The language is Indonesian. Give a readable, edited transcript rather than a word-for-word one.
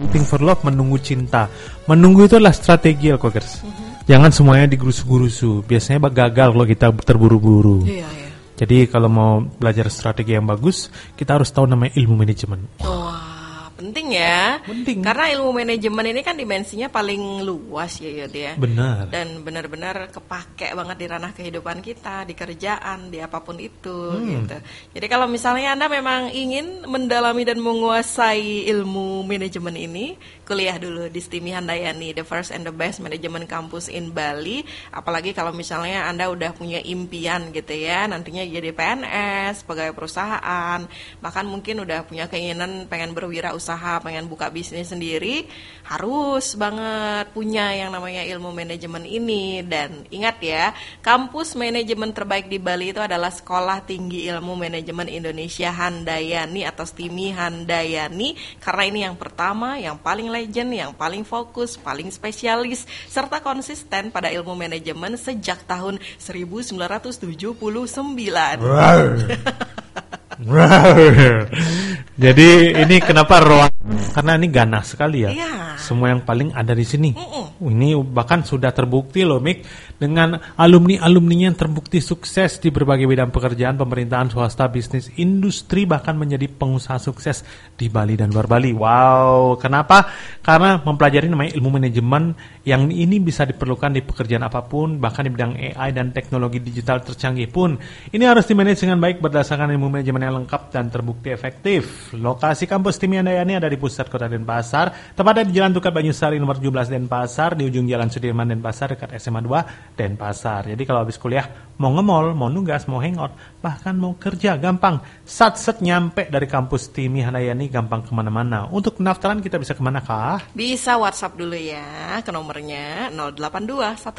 waiting for love, menunggu cinta. Menunggu itu adalah strategi Alkogers. Jangan semuanya digerusu-gerusu. Biasanya gagal kalau kita terburu-buru. Iya. Jadi kalau mau belajar strategi yang bagus, kita harus tahu namanya ilmu manajemen. Wah, penting ya. Penting. Karena ilmu manajemen ini kan dimensinya paling luas ya Yud ya. Benar. Dan benar-benar kepake banget di ranah kehidupan kita, di kerjaan, di apapun itu gitu. Jadi kalau misalnya Anda memang ingin mendalami dan menguasai ilmu manajemen ini, kuliah dulu di STIMI Handayani, the first and the best management campus in Bali. Apalagi kalau misalnya Anda udah punya impian gitu ya, nantinya jadi PNS, pegawai perusahaan, bahkan mungkin udah punya keinginan pengen berwirausaha, pengen buka bisnis sendiri, harus banget punya yang namanya ilmu manajemen ini. Dan ingat ya, kampus manajemen terbaik di Bali itu adalah Sekolah Tinggi Ilmu Manajemen Indonesia Handayani atau STIMI Handayani, karena ini yang pertama, yang paling legend, yang paling fokus, paling spesialis, serta konsisten pada ilmu manajemen sejak tahun 1979. Jadi ini kenapa ruang? Karena ini ganas sekali ya. Iya. Semua yang paling ada di sini. Ini bahkan sudah terbukti loh, Mik, dengan alumni-alumninya yang terbukti sukses di berbagai bidang pekerjaan, pemerintahan, swasta, bisnis, industri, bahkan menjadi pengusaha sukses di Bali dan luar Bali. Wow, kenapa? Karena mempelajari namanya ilmu manajemen yang ini bisa diperlukan di pekerjaan apapun, bahkan di bidang AI dan teknologi digital tercanggih pun. Ini harus dimanage dengan baik berdasarkan ilmu manajemen yang lengkap dan terbukti efektif. Lokasi kampus STIMI Handayani ada di pusat kota Denpasar, tepatnya di Jalan Tukar Banyusari nomor 17 Denpasar, di ujung Jalan Sudirman Denpasar dekat SMA 2 Denpasar. Jadi kalau habis kuliah mau nge-mall, mau nugas, mau hangout, bahkan mau kerja, gampang. Sat-set nyampe dari kampus STIMI Handayani, gampang kemana-mana. Untuk pendaftaran kita bisa kemana kah? Bisa WhatsApp dulu ya ke nomornya 082